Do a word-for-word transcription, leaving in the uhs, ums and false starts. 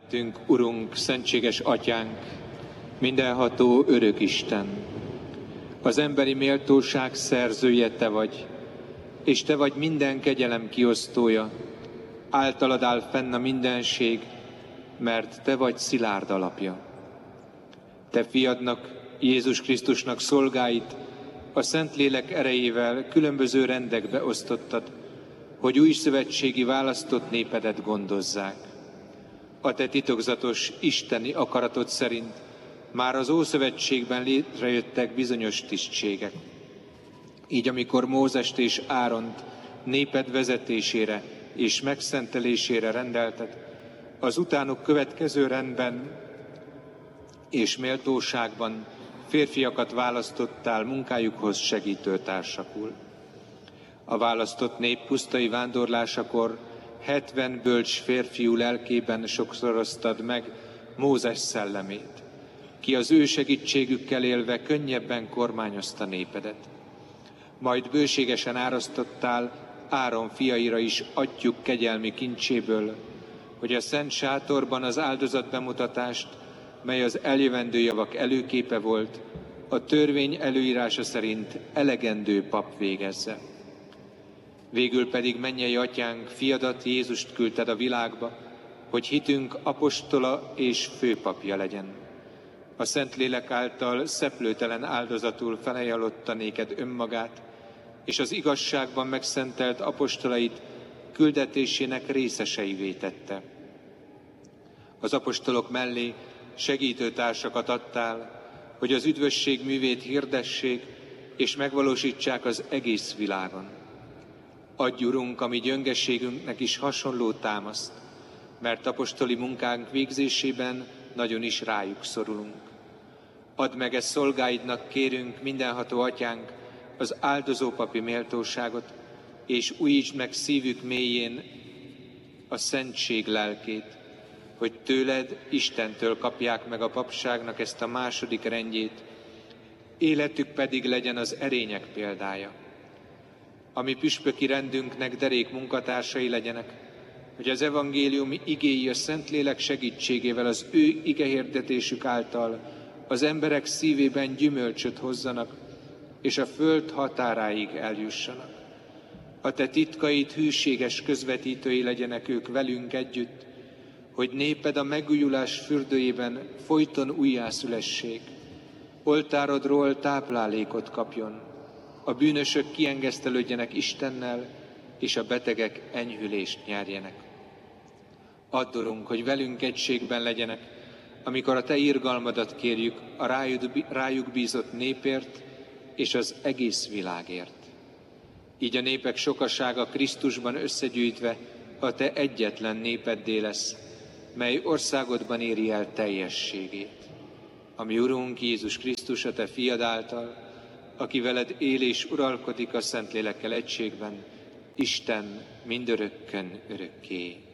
Tünk, Urunk, szentséges Atyánk, mindenható örök Isten, az emberi méltóság szerzője Te vagy, és Te vagy minden kegyelem kiosztója, általad áll fenn a mindenség, mert Te vagy szilárd alapja. Te fiadnak, Jézus Krisztusnak szolgáit a Szentlélek erejével különböző rendekbe osztottad, hogy új szövetségi választott népedet gondozzák. A Te titokzatos isteni akaratod szerint már az Ószövetségben létrejöttek bizonyos tisztségek. Így amikor Mózest és Áront néped vezetésére és megszentelésére rendelted, az utánuk következő rendben és méltóságban férfiakat választottál munkájukhoz segítő társakul. A választott nép pusztai vándorlásakor hetven bölcs férfiú lelkében sokszoroztad meg Mózes szellemét, ki az ő segítségükkel élve könnyebben kormányozta népedet. Majd bőségesen árasztottál Áron fiaira is atyjuk kegyelmi kincséből, hogy a szent sátorban az áldozatbemutatást, mely az eljövendő javak előképe volt, a törvény előírása szerint elegendő pap végezze. Végül pedig mennyei Atyánk, fiadat Jézust küldted a világba, hogy hitünk apostola és főpapja legyen. A Szentlélek által szeplőtelen áldozatul felajánlotta néked önmagát, és az igazságban megszentelt apostolait küldetésének részeseivé tette. Az apostolok mellé segítőtársakat adtál, hogy az üdvösség művét hirdessék és megvalósítsák az egész világon. Adj, Urunk, a mi gyöngességünknek is hasonló támaszt, mert apostoli munkánk végzésében nagyon is rájuk szorulunk. Add meg ezt szolgáidnak, kérünk, mindenható Atyánk, az áldozópapi méltóságot, és újítsd meg szívük mélyén a szentség lelkét, hogy tőled, Istentől kapják meg a papságnak ezt a második rendjét, életük pedig legyen az erények példája. A mi püspöki rendünknek derék munkatársai legyenek, hogy az evangélium igéi a Szentlélek segítségével az ő igehirdetésük által az emberek szívében gyümölcsöt hozzanak, és a föld határáig eljussanak. A Te titkaid hűséges közvetítői legyenek ők velünk együtt, hogy néped a megújulás fürdőjében folyton újjászülessék, oltárodról táplálékot kapjon, a bűnösök kiengesztelődjenek Istennel, és a betegek enyhülést nyerjenek. Add, Urunk, hogy velünk egységben legyenek, amikor a Te irgalmadat kérjük a rájuk bízott népért és az egész világért. Így a népek sokasága Krisztusban összegyűjtve a Te egyetlen népeddé lesz, mely országodban éri el teljességét. Ami Urunk Jézus Krisztus, a Te fiad által, aki veled él és uralkodik a Szentlélekkel egységben, Isten mindörökkön örökké.